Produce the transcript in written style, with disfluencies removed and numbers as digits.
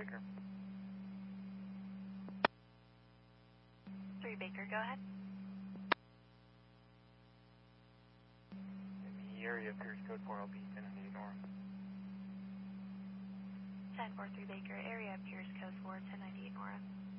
Baker. 3 Baker, go ahead. In the area appears code 4 LP 1098 North. 10-4-3 Baker, area appears code 4, 1098 Nora.